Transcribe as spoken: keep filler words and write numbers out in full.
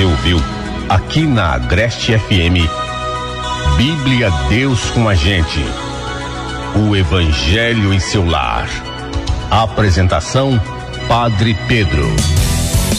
você ouviu aqui na Agreste F M. Bíblia Deus com a gente. O Evangelho em seu lar. Apresentação: Padre Pedro.